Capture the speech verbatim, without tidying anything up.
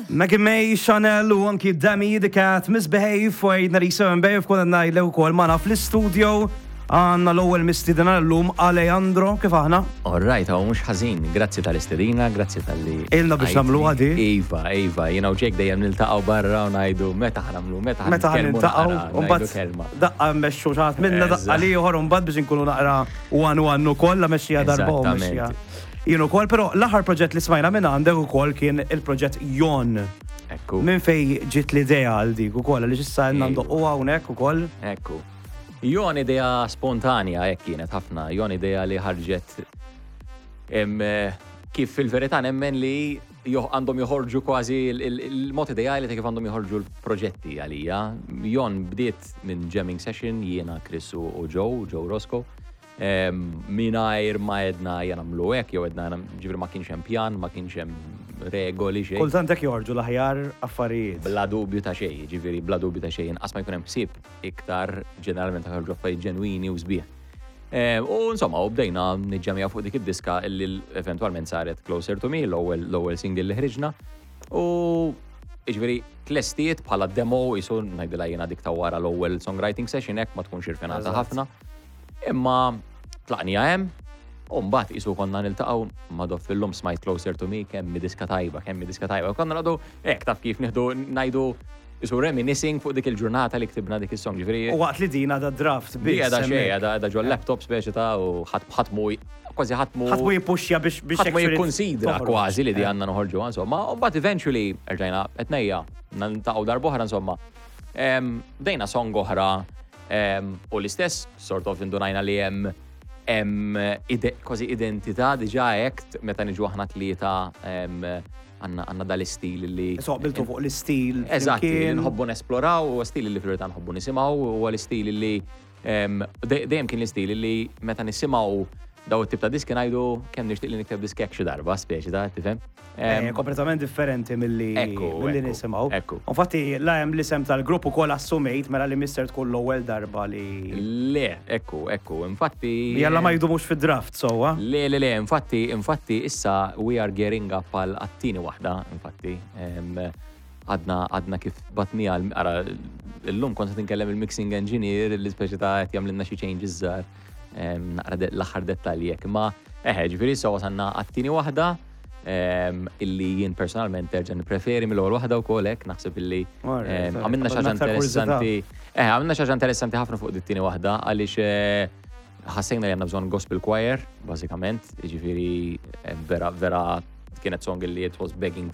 Maggie May, Chanel u anki Demi the Cat misbehave u għidna li seven behave kuna najle u kol mana fl-studio għanna l-ewel mistidina l-lum Alejandro, kif aħna? Alright, għaw mux ħazin, grazzi tal-istedina, grazzi tal-li. Ilna biex namlu għadi. Iva, Iva, jina u ġek dejjem niltaqaw barra u najdu, meta ħanamlu, meta ħanamlu. Meta ħaniltaqaw, un-bad daqqa meċċu ċaħat minna daqqa li uħor un-bad biex nkunu naqra u għanu għannu koll la meċċija darba u meċċija. Jien ukoll, però l-aħħar proġett li smajna minn għandek ukoll kien il-proġett Jon. Ekku. Minn fej ġiet l-idea għal dik ukoll li ġissa għandu u hawnhekk ukoll. Ekku. Jon idea spontanja hekk kienet ħafna, Jon idea li ħarġet kif fil-verità nemmen li għandhom joħorġu kważi il-mod ideali ta' kif għandhom joħorġu l-proġetti għalija. Jon bdiet minn jamming session jiena Chris u Joe, Joe Roscoe. Minajr ma jedna janamlu hekk, jew edna ġifri ma kienx hemm pjan, ma kienx hemm regoli xejn. Kultantek jorġu l-aħjar affarijiet. Bla dubju ta' xejn, ġifiri bla dubju ta' xejn, qasma jkun hemm ħsieb iktar ġeneralment ta' ħarġu affarijiet ġenwini u sbieħ. U insomma, u bdejna niġġamja fuq dik id-diska illi eventwalment saret Closer to Me, l-ewwel single li ħriġna. U ġifiri tlestiet bħala demo jisu ngħidilha jiena dik ta' wara l-ewwel songwriting session hekk ma tkunx irfinata ħafna. Imma tlaqnija hemm, u mbagħad qisu konna niltaqgħu ma' dof fil-lum smajt Closer to Me kemm diska tajba, kemm diska tajba. Konna nagħdu hekk taf kif nieħdu ngħidu isu reminiscing fuq dik il-ġurnata li ktibna dik is-song. Ġifieri. U waqt li din għadha draft biss. Qiegħda xejn, qiegħda ġol laptop speċi ta' u ħadd mu kważi ħadd mu ħadd mu jippuxja biex biex ħadd mu jikkunsidra kważi li di għandna noħorġu insomma. U mbagħad eventually erġajna qed ngħidja niltaqgħu darb'oħra insomma. Bdejna song oħra u l-istess sort of indunajna li hemm hemm kważi identità diġà hekk meta niġu aħna tlieta għandna dal-istil li soqbiltu fuq l-istil. Eżatt, nħobbu nesploraw u stil li fil-verità nħobbu nisimgħu u l-istil li dejjem kien l-istil li meta nisimgħu daw it-tip ta' diski ngħidu kemm nixtieq li nikteb disk hekk xi darba speċi ta' tifhem. Kompletament differenti milli milli nisimgħu. Ekku. Infatti la hemm l-isem tal-grupp ukoll assumejt mela li mister tkun l-ewwel darba li. Le, ekku, ekku, infatti. Jalla ma jdumux fid-draft sewwa. Le, le, le, infatti, infatti issa we are gearing up għal attini waħda, infatti. Għadna għadna kif batnija ara l-lum kont qed inkellem il-mixing engineer li speċi ta' qed jagħmlilna xi changes żgħar. Naqra l-aħħar dettalji hekk, imma eħe ġifieri so wasanna għat-tieni waħda illi jien personalment terġa' nippreferi mill-ewwel waħda wkoll hekk naħseb illi għamilna xi ħaġa interessanti. Eħe, għamilna xi ħaġa interessanti ħafna fuq dit-tieni waħda għaliex ħassejna li għandna bżonn gospel choir, bażikament, jiġifieri vera vera kienet song illi it was begging